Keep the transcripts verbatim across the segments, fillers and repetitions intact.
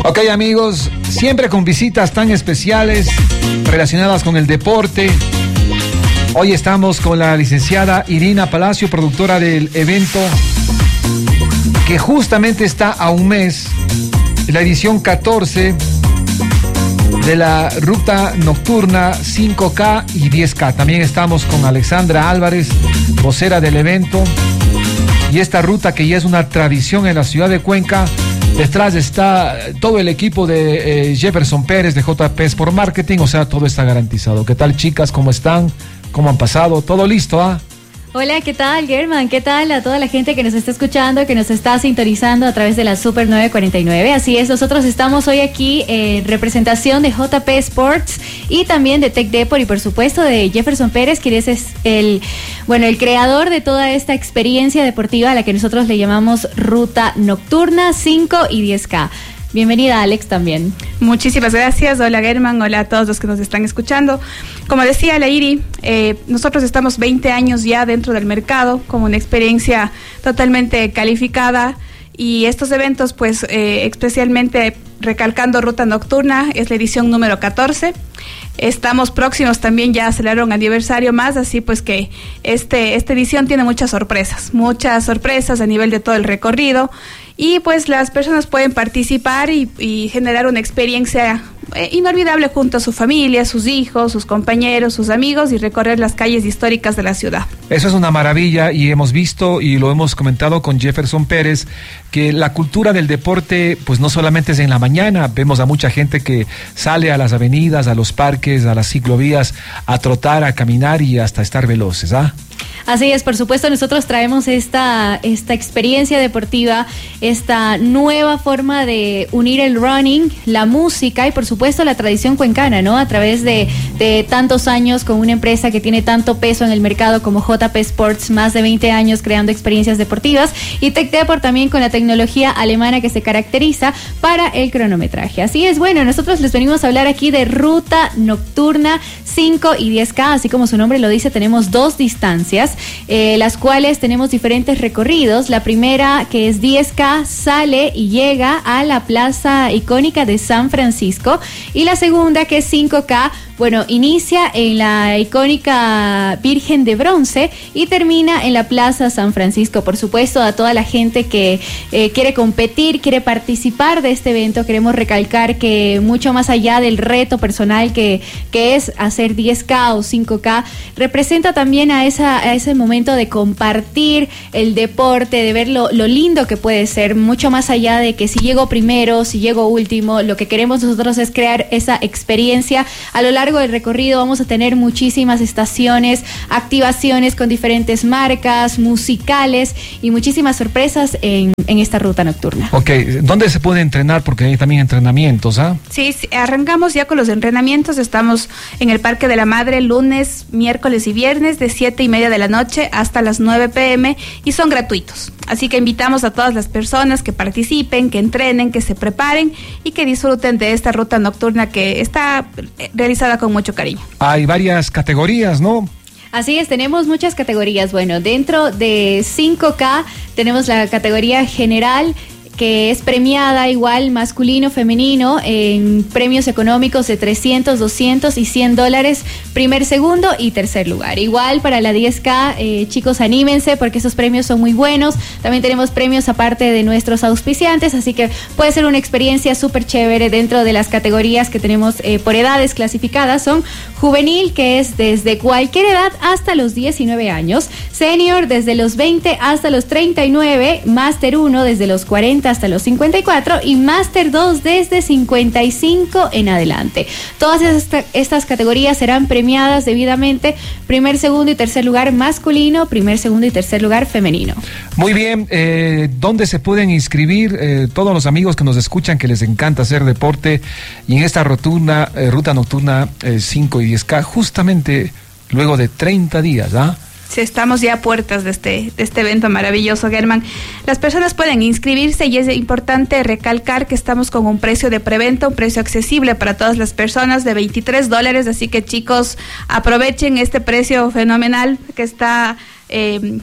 Ok, amigos, siempre con visitas tan especiales relacionadas con el deporte. Hoy estamos con la licenciada Irina Palacio, productora del evento que justamente está a un mes, la edición catorce de la ruta nocturna cinco K y diez K. También estamos con Alexandra Álvarez, vocera del evento. Y esta ruta que ya es una tradición en la ciudad de Cuenca. Detrás está todo el equipo de eh, Jefferson Pérez de J P Sport Marketing, o sea, todo está garantizado. ¿Qué tal, chicas? ¿Cómo están? ¿Cómo han pasado? ¿Todo listo, ah? Hola, ¿qué tal, Germán? ¿Qué tal a toda la gente que nos está escuchando, que nos está sintonizando a través de la Super nueve cuarenta y nueve? Así es, nosotros estamos hoy aquí en representación de J P Sports y también de Tech Depot y por supuesto de Jefferson Pérez, quien es el, bueno, el creador de toda esta experiencia deportiva a la que nosotros le llamamos Ruta Nocturna cinco y diez K. Bienvenida, Alex, también. Muchísimas gracias. Hola, Germán. Hola a todos los que nos están escuchando. Como decía la Iri, eh, nosotros estamos veinte años ya dentro del mercado, con una experiencia totalmente calificada. Y estos eventos, pues, eh, especialmente recalcando Ruta Nocturna, es la edición número catorce. Estamos próximos también ya a celebrar un aniversario más, así pues que este esta edición tiene muchas sorpresas, muchas sorpresas a nivel de todo el recorrido. Y pues las personas pueden participar y, y generar una experiencia eh, inolvidable junto a su familia, sus hijos, sus compañeros, sus amigos y recorrer las calles históricas de la ciudad. Eso es una maravilla y hemos visto y lo hemos comentado con Jefferson Pérez que la cultura del deporte pues no solamente es en la mañana, vemos a mucha gente que sale a las avenidas, a los parques, a las ciclovías a trotar, a caminar y hasta estar veloces, ¿ah? Así es, por supuesto, nosotros traemos esta, esta experiencia deportiva, esta nueva forma de unir el running, la música y por supuesto la tradición cuencana, ¿no? A través de, de tantos años con una empresa que tiene tanto peso en el mercado como J P Sports, más de veinte años creando experiencias deportivas, y Tech Depot también con la tecnología alemana que se caracteriza para el cronometraje. Así es, bueno, nosotros les venimos a hablar aquí de Ruta Nocturna cinco y diez K, así como su nombre lo dice, tenemos dos distancias. Eh, las cuales tenemos diferentes recorridos. La primera, que es diez K, sale y llega a la plaza icónica de San Francisco, y la segunda, que es cinco K, bueno, inicia en la icónica Virgen de Bronce y termina en la Plaza San Francisco. Por supuesto, a toda la gente que eh, quiere competir, quiere participar de este evento, queremos recalcar que mucho más allá del reto personal que, que es hacer diez K o cinco K, representa también a, esa, a ese momento de compartir el deporte, de ver lo, lo lindo que puede ser, mucho más allá de que si llego primero, si llego último. Lo que queremos nosotros es crear esa experiencia a lo largo del recorrido. Vamos a tener muchísimas estaciones, activaciones con diferentes marcas, musicales y muchísimas sorpresas en, en esta ruta nocturna. Ok, ¿dónde se puede entrenar? Porque hay también entrenamientos, ¿ah? Sí, sí, arrancamos ya con los entrenamientos. Estamos en el Parque de la Madre lunes, miércoles y viernes de siete y media de la noche hasta las nueve pm y son gratuitos. Así que invitamos a todas las personas que participen, que entrenen, que se preparen y que disfruten de esta ruta nocturna que está realizada con mucho cariño. Hay varias categorías, ¿no? Así es, tenemos muchas categorías. Bueno, dentro de cinco K tenemos la categoría general, que es premiada igual masculino, femenino, en premios económicos de trescientos, doscientos y cien dólares, primer, segundo y tercer lugar. Igual para la diez K, eh, chicos, anímense porque esos premios son muy buenos. También tenemos premios aparte de nuestros auspiciantes, así que puede ser una experiencia súper chévere dentro de las categorías que tenemos eh, por edades clasificadas. Son juvenil, que es desde cualquier edad hasta los diecinueve años, senior desde los veinte hasta los treinta y nueve, máster uno desde los cuarenta hasta los cincuenta y cuatro y máster dos desde cincuenta y cinco en adelante. Todas estas, estas categorías serán premiadas debidamente, primer, segundo y tercer lugar masculino, primer, segundo y tercer lugar femenino. Muy bien, eh, ¿dónde se pueden inscribir eh, todos los amigos que nos escuchan, que les encanta hacer deporte y en esta rotunda, eh, ruta nocturna eh, cinco y diez K, justamente luego de treinta días, ¿ah? Sí, estamos ya a puertas de este, de este evento maravilloso, Germán. Las personas pueden inscribirse y es importante recalcar que estamos con un precio de preventa, un precio accesible para todas las personas de veintitrés dólares, así que chicos, aprovechen este precio fenomenal que está eh,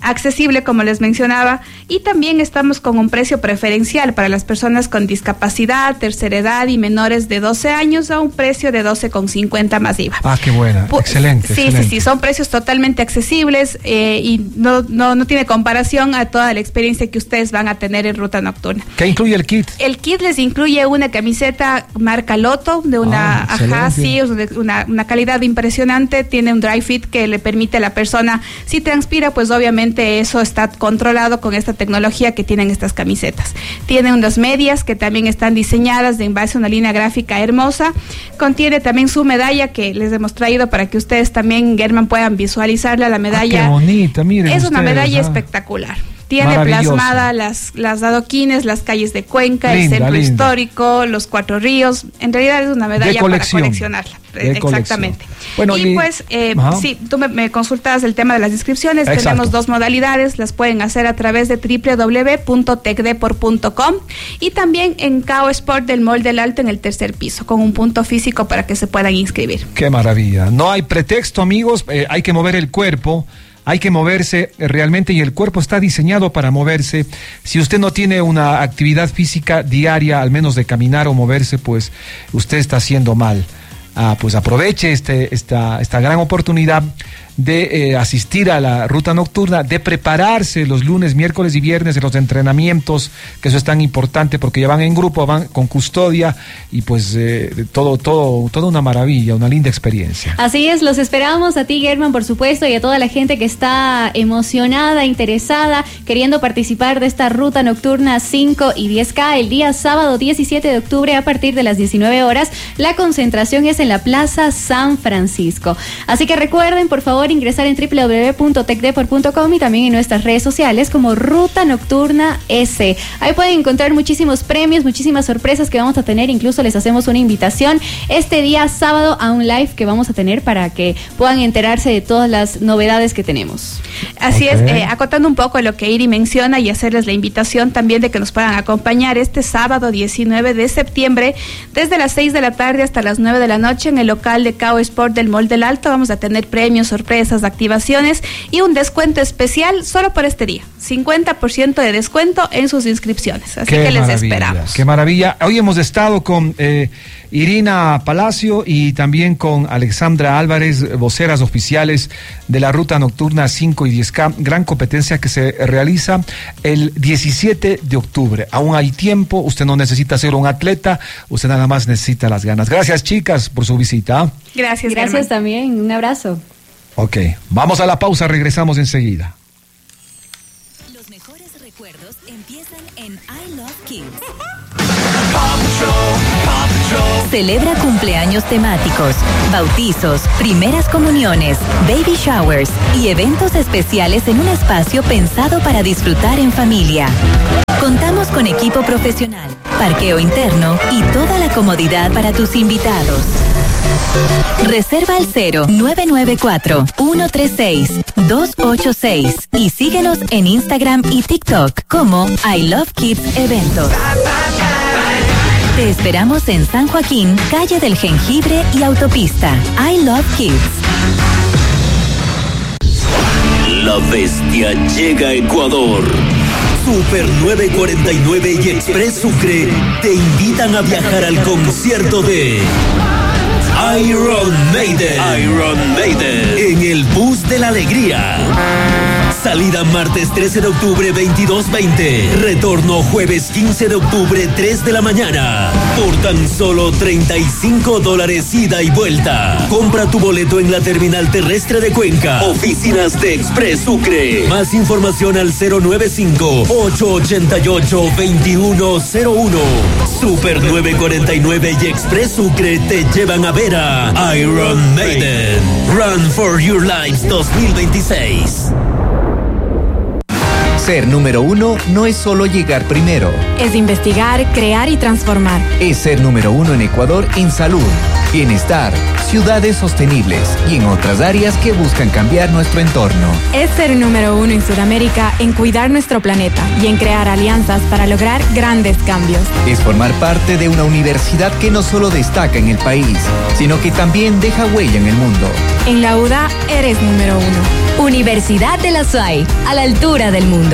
accesible, como les mencionaba, y también estamos con un precio preferencial para las personas con discapacidad, tercera edad y menores de doce años a un precio de doce con cincuenta más I V A. Ah, qué buena, Pu- excelente. Sí, excelente. sí, sí, son precios totalmente accesibles eh, y no, no, no tiene comparación a toda la experiencia que ustedes van a tener en Ruta Nocturna. ¿Qué incluye el kit? El kit les incluye una camiseta marca Loto, de una, ah, ajá, sí, una, una calidad impresionante, tiene un dry fit que le permite a la persona, si transpira, pues obviamente eso está controlado con esta tecnología que tienen estas camisetas. Tiene unas medias que también están diseñadas en base a una línea gráfica hermosa. Contiene también su medalla que les hemos traído para que ustedes también, Germán, puedan visualizarla. La medalla ah, qué bonita, miren es ustedes, una medalla ah. espectacular. Tiene plasmada las, las adoquines, las calles de Cuenca, linda, el centro linda. histórico, los cuatro ríos. En realidad es una medalla para coleccionarla. De Exactamente. Bueno, y, y pues, eh, sí, tú me, me consultabas el tema de las inscripciones. Exacto. Tenemos dos modalidades, las pueden hacer a través de doble u doble u doble u punto tecdepor punto com y también en Cao Sport del Mall del Alto en el tercer piso, con un punto físico para que se puedan inscribir. Qué maravilla. No hay pretexto, amigos, eh, hay que mover el cuerpo. Hay que moverse realmente y el cuerpo está diseñado para moverse. Si usted no tiene una actividad física diaria, al menos de caminar o moverse, pues usted está haciendo mal. Ah, pues aproveche este, esta, esta gran oportunidad de eh, asistir a la ruta nocturna, de prepararse los lunes, miércoles y viernes de los entrenamientos, que eso es tan importante porque ya van en grupo, van con custodia y pues eh, todo, todo, toda una maravilla, una linda experiencia. Así es, los esperamos a ti, Germán, por supuesto, y a toda la gente que está emocionada, interesada, queriendo participar de esta ruta nocturna cinco y diez K el día sábado diecisiete de octubre a partir de las diecinueve horas. La concentración es en la Plaza San Francisco. Así que recuerden, por favor, ingresar en doble u doble u doble u punto tecdepor punto com y también en nuestras redes sociales como Ruta Nocturna S. Ahí pueden encontrar muchísimos premios, muchísimas sorpresas que vamos a tener. Incluso les hacemos una invitación este día sábado a un live que vamos a tener para que puedan enterarse de todas las novedades que tenemos. Así okay. es, eh, acotando un poco lo que Iri menciona y hacerles la invitación también de que nos puedan acompañar este sábado diecinueve de septiembre desde las seis de la tarde hasta las nueve de la noche en el local de Cao Sport del Mall del Alto. Vamos a tener premios, sorpresas, activaciones y un descuento especial solo por este día. cincuenta por ciento de descuento en sus inscripciones. Así qué que les esperamos. Qué maravilla. Hoy hemos estado con eh, Irina Palacio y también con Alexandra Álvarez, voceras oficiales de la Ruta Nocturna cinco y diez K, gran competencia que se realiza el diecisiete de octubre. Aún hay tiempo, usted no necesita ser un atleta, usted nada más necesita las ganas. Gracias, chicas, por su visita. Gracias, Gracias Germán. también, un abrazo. Ok, vamos a la pausa, regresamos enseguida. Los mejores recuerdos empiezan en I Love Kids. Celebra cumpleaños temáticos, bautizos, primeras comuniones, baby showers y eventos especiales en un espacio pensado para disfrutar en familia. Contamos con equipo profesional, parqueo interno y toda la comodidad para tus invitados. Reserva al cero nueve nueve cuatro, uno tres seis, dos ocho seis y síguenos en Instagram y TikTok como I Love Kids Eventos. Te esperamos en San Joaquín, calle del Jengibre y autopista. I Love Kids. La bestia llega a Ecuador. Super nueve cuarenta y nueve y Express Sucre te invitan a viajar al concierto de Iron Maiden. Iron Maiden. En el Bus de la Alegría. Salida martes trece de octubre veintidós veinte. Retorno jueves quince de octubre tres de la mañana. Por tan solo treinta y cinco dólares ida y vuelta. Compra tu boleto en la terminal terrestre de Cuenca. Oficinas de Express Sucre. Más información al cero nueve cinco, ocho ocho ocho, dos uno cero uno. Super nueve cuarenta y nueve y Express Sucre te llevan a ver a Iron Maiden. Run for Your Lives dos mil veintiséis. Ser número uno no es solo llegar primero. Es investigar, crear y transformar. Es ser número uno en Ecuador en salud, bienestar, ciudades sostenibles y en otras áreas que buscan cambiar nuestro entorno. Es ser número uno en Sudamérica en cuidar nuestro planeta y en crear alianzas para lograr grandes cambios. Es formar parte de una universidad que no solo destaca en el país, sino que también deja huella en el mundo. En la U D A eres número uno. Universidad de la S U A Y, a la altura del mundo.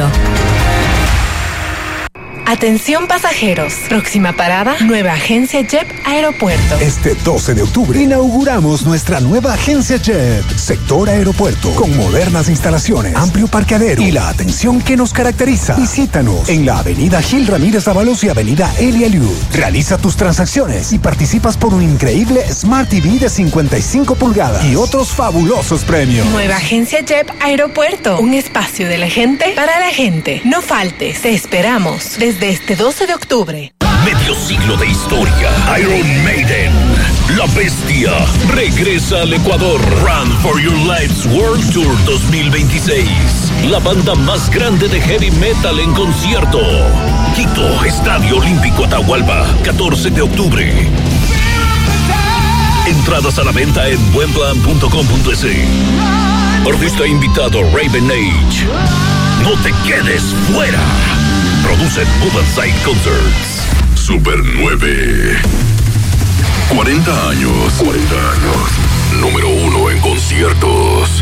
Atención pasajeros, próxima parada, nueva agencia J E P Aeropuerto. Este doce de octubre inauguramos nuestra nueva agencia J E P, sector aeropuerto, con modernas instalaciones, amplio parqueadero y la atención que nos caracteriza. Visítanos en la avenida Gil Ramírez Dávalos y avenida Elia Liu. Realiza tus transacciones y participas por un increíble Smart T V de cincuenta y cinco pulgadas y otros fabulosos premios. Nueva agencia J E P Aeropuerto, un espacio de la gente para la gente. No faltes, te esperamos desde Desde este doce de octubre. Medio siglo de historia. Iron Maiden, la bestia, regresa al Ecuador. Run for Your Life's World Tour dos mil veintiséis. La banda más grande de heavy metal en concierto. Quito, Estadio Olímpico Atahualpa, catorce de octubre. Entradas a la venta en buenplan punto com punto es. Artista invitado Raven Age. No te quedes fuera. Produce Side Concerts. Super nueve. cuarenta años. cuarenta años. Número uno en conciertos.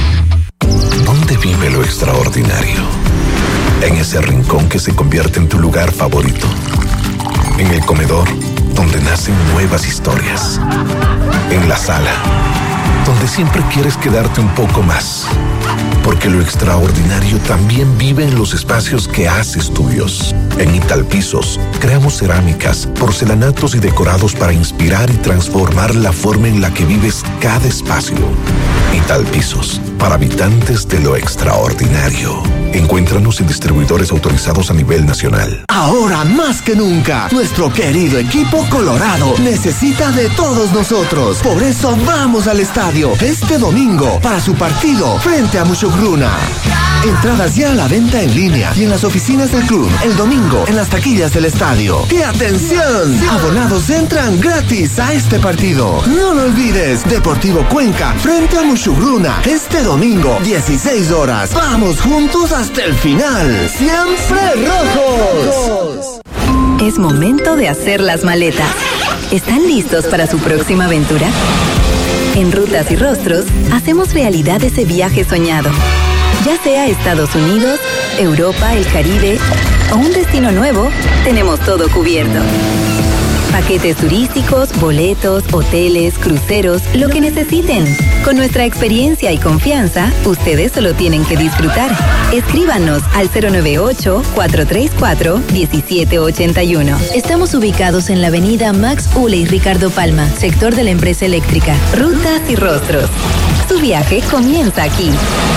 ¿Dónde vive lo extraordinario? En ese rincón que se convierte en tu lugar favorito. En el comedor, donde nacen nuevas historias. En la sala, donde siempre quieres quedarte un poco más. Porque lo extraordinario también vive en los espacios que haces tuyos. En Italpisos, creamos cerámicas, porcelanatos y decorados para inspirar y transformar la forma en la que vives cada espacio. Italpisos, para habitantes de lo extraordinario. Encuéntranos en distribuidores autorizados a nivel nacional. Ahora más que nunca, nuestro querido equipo colorado necesita de todos nosotros. Por eso vamos al estadio este domingo para su partido frente a Mushugruna. Entradas ya a la venta en línea y en las oficinas del club el domingo en las taquillas del estadio. ¡Y atención! Abonados entran gratis a este partido. No lo olvides, Deportivo Cuenca frente a Mushugruna este domingo, dieciséis horas. Vamos juntos hasta el final. ¡Siempre rojos! Es momento de hacer las maletas. ¿Están listos para su próxima aventura? En Rutas y Rostros, hacemos realidad ese viaje soñado. Ya sea Estados Unidos, Europa, el Caribe o un destino nuevo, tenemos todo cubierto. Paquetes turísticos, boletos, hoteles, cruceros, lo que necesiten. Con nuestra experiencia y confianza, ustedes solo tienen que disfrutar. Escríbanos al cero nueve ocho, cuatro tres cuatro, uno siete ocho uno. Estamos ubicados en la avenida Max Ule y Ricardo Palma, sector de la empresa eléctrica. Rutas y Rostros. Su viaje comienza aquí.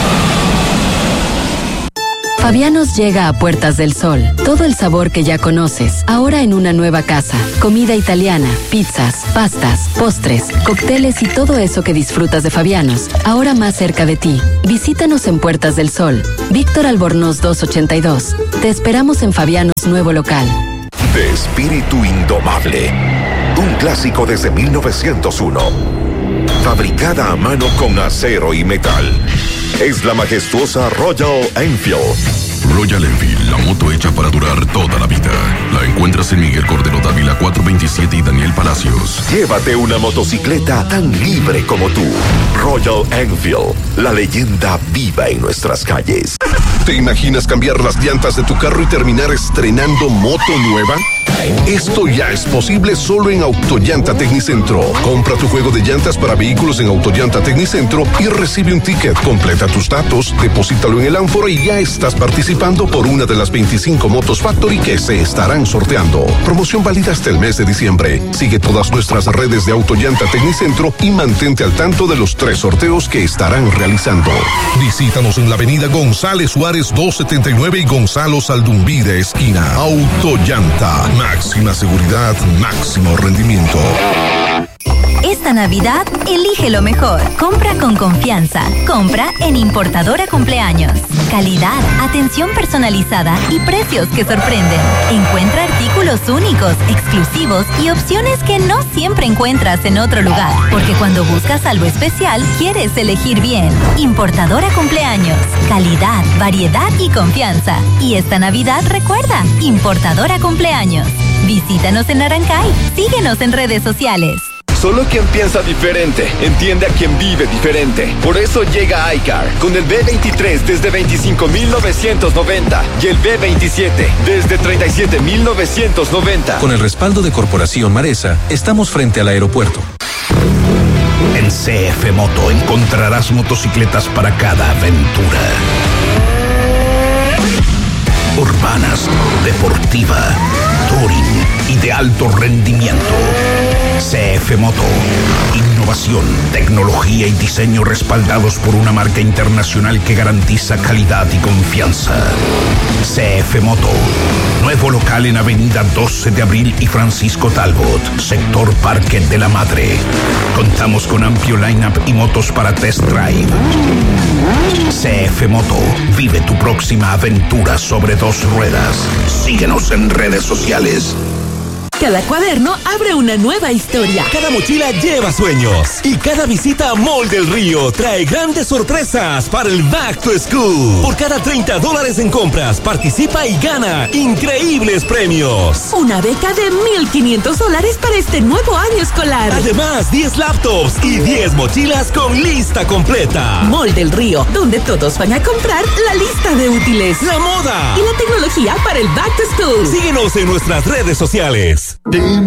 Fabianos llega a Puertas del Sol. Todo el sabor que ya conoces, ahora en una nueva casa. Comida italiana, pizzas, pastas, postres, cócteles y todo eso que disfrutas de Fabianos, ahora más cerca de ti. Visítanos en Puertas del Sol. Víctor Albornoz doscientos ochenta y dos. Te esperamos en Fabianos nuevo local. De espíritu indomable. Un clásico desde mil novecientos uno. Fabricada a mano con acero y metal. Es la majestuosa Royal Enfield. Royal Enfield, la moto hecha para durar toda la vida. La encuentras en Miguel Cordero Dávila cuatrocientos veintisiete y Daniel Palacios. Llévate una motocicleta tan libre como tú. Royal Enfield, la leyenda viva en nuestras calles. ¿Te imaginas cambiar las llantas de tu carro y terminar estrenando moto nueva? Esto ya es posible solo en Autollanta Tecnicentro. Compra tu juego de llantas para vehículos en Autollanta Tecnicentro y recibe un ticket. Completa tus datos, deposítalo en el ánfora y ya estás participando por una de las veinticinco motos Factory que se estarán sorteando. Promoción válida hasta el mes de diciembre. Sigue todas nuestras redes de Autollanta Tecnicentro y mantente al tanto de los tres sorteos que estarán realizando. Visítanos en la avenida González Suárez doscientos setenta y nueve y Gonzalo Saldumbide esquina. Autollanta. Máxima seguridad, máximo rendimiento. Esta Esta Navidad, elige lo mejor. Compra con confianza. Compra en Importadora Cumpleaños. Calidad, atención personalizada y precios que sorprenden. Encuentra artículos únicos, exclusivos y opciones que no siempre encuentras en otro lugar. Porque cuando buscas algo especial, quieres elegir bien. Importadora Cumpleaños. Calidad, variedad y confianza. Y esta Navidad recuerda, Importadora Cumpleaños. Visítanos en Naranjay. Síguenos en redes sociales. Solo quien piensa diferente entiende a quien vive diferente. Por eso llega iCar con el B veintitrés desde veinticinco mil novecientos noventa y el B veintisiete desde treinta y siete mil novecientos noventa. Con el respaldo de Corporación Maresa, estamos frente al aeropuerto. En C F Moto encontrarás motocicletas para cada aventura. Urbanas, deportiva, touring y de alto rendimiento. C F Moto. Innovación, tecnología y diseño respaldados por una marca internacional que garantiza calidad y confianza. C F Moto. Nuevo local en Avenida doce de abril y Francisco Talbot, sector Parque de la Madre. Contamos con amplio line-up y motos para test drive. C F Moto. Vive tu próxima aventura sobre dos ruedas. Síguenos en redes sociales. Cada cuaderno abre una nueva historia. Cada mochila lleva sueños. Y cada visita a Mall del Río trae grandes sorpresas para el Back to School. Por cada treinta dólares en compras, participa y gana increíbles premios. Una beca de mil quinientos dólares para este nuevo año escolar. Además, diez laptops y diez mochilas con lista completa. Mall del Río, donde todos van a comprar la lista de útiles, la moda y la tecnología para el Back to School. Síguenos en nuestras redes sociales. Dime